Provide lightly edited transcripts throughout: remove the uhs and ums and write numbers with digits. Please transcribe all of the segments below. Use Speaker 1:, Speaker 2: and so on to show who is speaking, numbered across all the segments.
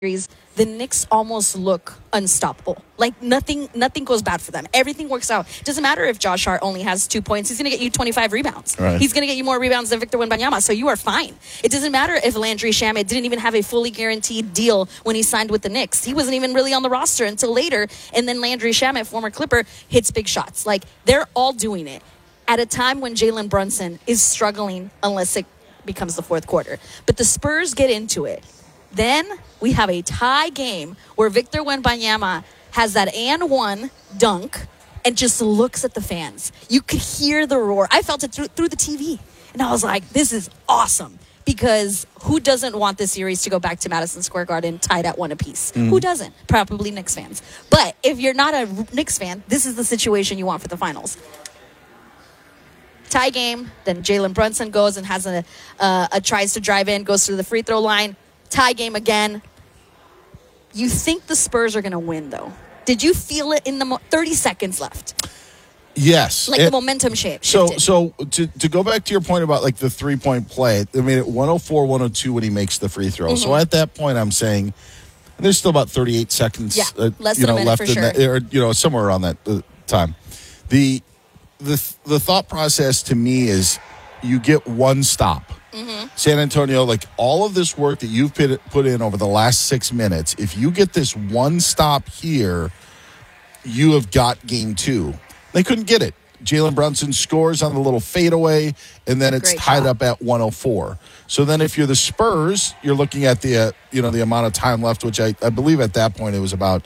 Speaker 1: series, the Knicks almost look unstoppable. Like nothing goes bad for them. Everything works out. Doesn't matter if Josh Hart only has 2 points. He's going to get you 25 rebounds.
Speaker 2: Right.
Speaker 1: He's going to get you more rebounds than Victor Wembanyama. So you are fine. It doesn't matter if Landry Shamet didn't even have a fully guaranteed deal when he signed with the Knicks. He wasn't even really on the roster until later. And then Landry Shamet, former Clipper, hits big shots. Like they're all doing it at a time when Jalen Brunson is struggling unless it becomes the fourth quarter. But the Spurs get into it. Then we have a tie game where Victor Wembanyama has that and one dunk and just looks at the fans. You could hear the roar. I felt it through the TV. And I was like, this is awesome. Because who doesn't want this series to go back to Madison Square Garden tied at one apiece? Who doesn't? Probably Knicks fans. But if you're not a Knicks fan, this is the situation you want for the finals. Tie game, then Jalen Brunson goes and has tries to drive in, goes through the free throw line. Tie game again. You think the Spurs are going to win, though? Did you feel it in the 30 seconds left?
Speaker 2: Yes.
Speaker 1: Like the momentum shifted.
Speaker 2: So to go back to your point about like the 3-point play, I mean, at 104, 102 when he makes the free throw. So at that point, I'm saying there's still about 38 seconds
Speaker 1: less than a minute
Speaker 2: left
Speaker 1: for
Speaker 2: in
Speaker 1: sure.
Speaker 2: that, or somewhere around that time. The thought process to me is you get one stop. San Antonio, like all of this work that you've put in over the last 6 minutes, if you get this one stop here, you have got game two. They couldn't get it. Jalen Brunson scores on the little fadeaway, and then it's tied up at 104. So then if you're the Spurs, you're looking at the amount of time left, which I believe at that point it was about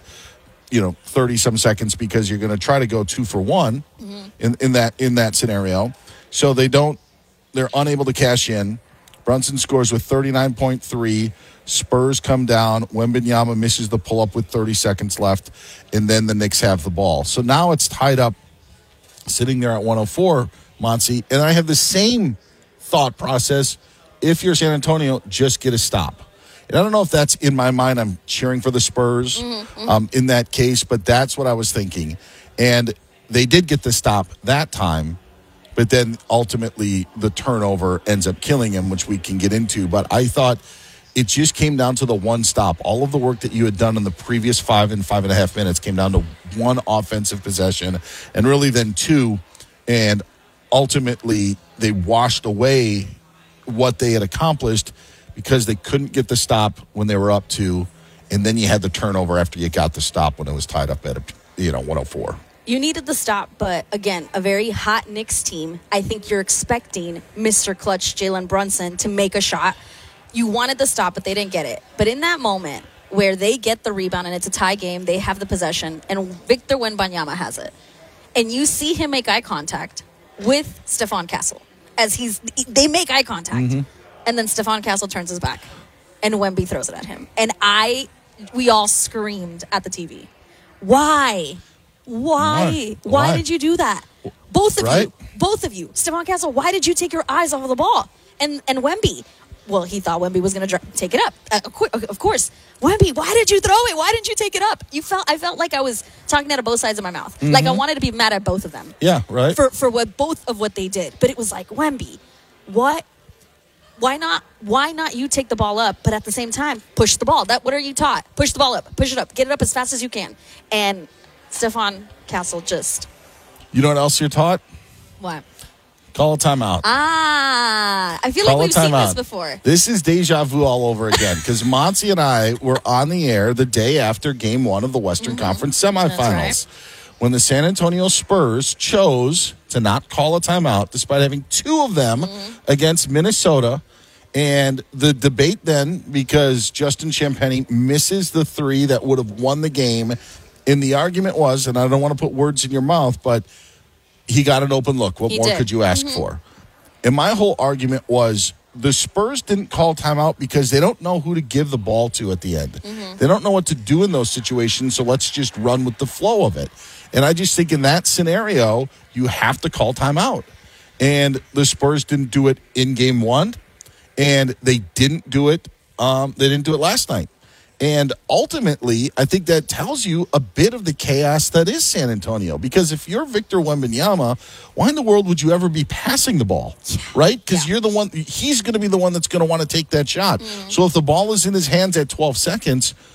Speaker 2: 30-some seconds, because you're going to try to go 2 for 1 in that scenario. So they're unable to cash in. Brunson scores with 39.3. Spurs come down. Wembanyama misses the pull-up with 30 seconds left, and then the Knicks have the ball. So now it's tied up, sitting there at 104, Monty. And I have the same thought process. If you're San Antonio, just get a stop. And I don't know if that's in my mind. I'm cheering for the Spurs in that case, but that's what I was thinking. And they did get the stop that time. But then ultimately the turnover ends up killing him, which we can get into. But I thought it just came down to the one stop. All of the work that you had done in the previous 5 and 5.5 minutes came down to one offensive possession, and really then two. And ultimately they washed away what they had accomplished because they couldn't get the stop when they were up 2. And then you had the turnover after you got the stop when it was tied up at 104.
Speaker 1: You needed the stop, but again, a very hot Knicks team. I think you're expecting Mr. Clutch Jalen Brunson to make a shot. You wanted the stop, but they didn't get it. But in that moment where they get the rebound and it's a tie game, they have the possession, and Victor Wembanyama has it. And you see him make eye contact with Stephon Castle as they make eye contact. And then Stephon Castle turns his back and Wemby throws it at him. And we all screamed at the TV. Why? Why did you do that? Both of you. Stephon Castle, why did you take your eyes off of the ball? And Wemby, well, he thought Wemby was going to take it up. Of course. Wemby, why did you throw it? Why didn't you take it up? I felt like I was talking out of both sides of my mouth. Like I wanted to be mad at both of them.
Speaker 2: Yeah, right.
Speaker 1: For both of what they did. But it was like, Wemby, what? Why not you take the ball up, but at the same time, push the ball? What are you taught? Push the ball up. Push it up. Get it up as fast as you can. And Stephon Castle just...
Speaker 2: You know what else you're taught?
Speaker 1: What?
Speaker 2: Call a timeout.
Speaker 1: I feel like we've seen this before.
Speaker 2: This is deja vu all over again, because Monty and I were on the air the day after Game 1 of the Western Conference semifinals, when the San Antonio Spurs chose to not call a timeout, despite having 2 of them against Minnesota. And the debate then, because Justin Champagnie misses the 3 that would have won the game, and the argument was, and I don't want to put words in your mouth, but he got an open look. What more could you ask for? And my whole argument was the Spurs didn't call timeout because they don't know who to give the ball to at the end. They don't know what to do in those situations, so let's just run with the flow of it. And I just think in that scenario, you have to call timeout. And the Spurs didn't do it in Game 1, and they didn't do it. They didn't do it last night. And ultimately, I think that tells you a bit of the chaos that is San Antonio. Because if you're Victor Wembanyama, why in the world would you ever be passing the ball, right? Because you're the one, he's going to be the one that's going to want to take that shot. So if the ball is in his hands at 12 seconds,